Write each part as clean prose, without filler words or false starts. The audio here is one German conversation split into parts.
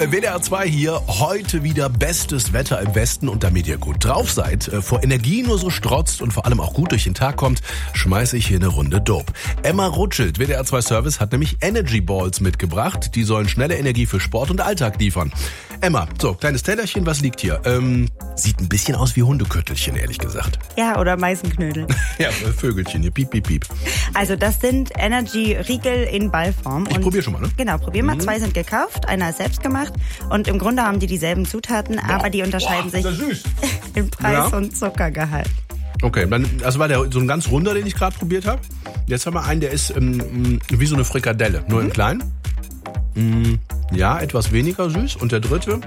WDR 2 hier, heute wieder bestes Wetter im Westen und damit ihr gut drauf seid, vor Energie nur so strotzt und vor allem auch gut durch den Tag kommt, schmeiße ich hier eine Runde Dope. Emma Rutschelt, WDR 2 Service, hat nämlich Energy Balls mitgebracht. Die sollen schnelle Energie für Sport und Alltag liefern. Emma, so, kleines Tellerchen, was liegt hier? Sieht ein bisschen aus wie Hundeköttelchen, ehrlich gesagt. Ja, oder Meisenknödel. Ja, Vögelchen hier, piep, piep, piep. Also das sind Energy-Riegel in Ballform. Ich probier schon mal, ne? Genau, probier mal. 2 sind gekauft, einer ist selbst gemacht und im Grunde haben die dieselben Zutaten, aber die unterscheiden sich im Preis und Zuckergehalt. Okay, dann, also war der so ein ganz runder, den ich gerade probiert habe. Jetzt haben wir einen, der ist wie so eine Frikadelle, nur in klein. Ja, etwas weniger süß. Und der dritte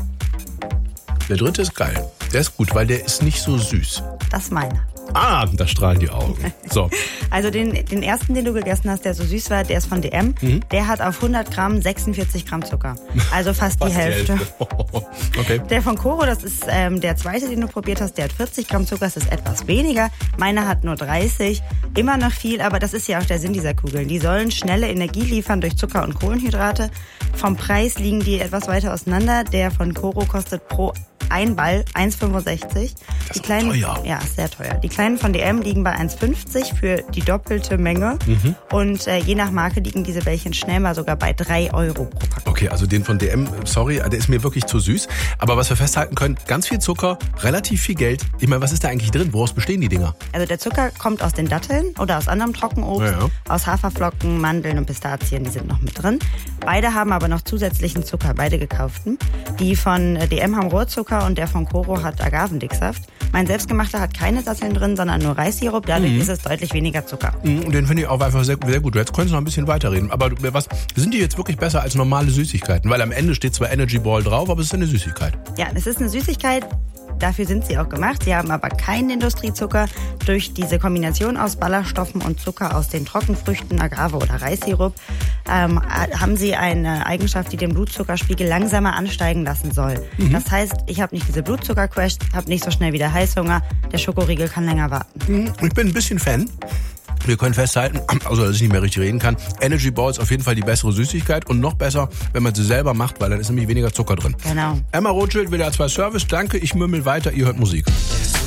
ist geil. Der ist gut, weil der ist nicht so süß. Das ist meiner. Ah, da strahlen die Augen. So. Also den ersten, den du gegessen hast, der so süß war, der ist von DM. Der hat auf 100 Gramm 46 Gramm Zucker. Also fast die Hälfte. Okay. Der von Koro, das ist der zweite, den du probiert hast, der hat 40 Gramm Zucker, das ist etwas weniger. Meiner hat nur 30. Immer noch viel, aber das ist ja auch der Sinn dieser Kugeln. Die sollen schnelle Energie liefern durch Zucker und Kohlenhydrate. Vom Preis liegen die etwas weiter auseinander. Der von Koro kostet pro ein Ball 1,65. Das ist teuer. Ja, ist sehr teuer. Die kleinen von DM liegen bei 1,50 für die doppelte Menge. Und je nach Marke liegen diese Bällchen schnell mal sogar bei 3 Euro pro Packung. Okay, also den von DM, sorry, der ist mir wirklich zu süß. Aber was wir festhalten können, ganz viel Zucker, relativ viel Geld. Ich meine, was ist da eigentlich drin? Woraus bestehen die Dinger? Also der Zucker kommt aus den Datteln oder aus anderem Trockenobst, aus Haferflocken, Mandeln und Pistazien, die sind noch mit drin. Beide haben aber noch zusätzlichen Zucker, beide gekauften. Die von DM haben Rohrzucker und der von Koro hat Agavendicksaft. Mein selbstgemachter hat keine Datteln drin, sondern nur Reissirup. Dadurch ist es deutlich weniger Zucker. Und den finde ich auch einfach sehr, sehr gut. Jetzt könntest du noch ein bisschen weiterreden. Aber sind die jetzt wirklich besser als normale Süßigkeiten? Weil am Ende steht zwar Energy Ball drauf, aber es ist eine Süßigkeit. Ja, es ist eine Süßigkeit. Dafür sind sie auch gemacht. Sie haben aber keinen Industriezucker. Durch diese Kombination aus Ballaststoffen und Zucker aus den Trockenfrüchten, Agave oder Reissirup, haben sie eine Eigenschaft, die den Blutzuckerspiegel langsamer ansteigen lassen soll. Das heißt, ich habe nicht diese Blutzuckercrash, habe nicht so schnell wieder Heißhunger. Der Schokoriegel kann länger warten. Ich bin ein bisschen Fan. Wir können festhalten, also dass ich nicht mehr richtig reden kann, Energy Balls auf jeden Fall die bessere Süßigkeit und noch besser, wenn man sie selber macht, weil dann ist nämlich weniger Zucker drin. Genau. Emma Rothschild, WDR 2 Service, danke, ich mümmel weiter, ihr hört Musik.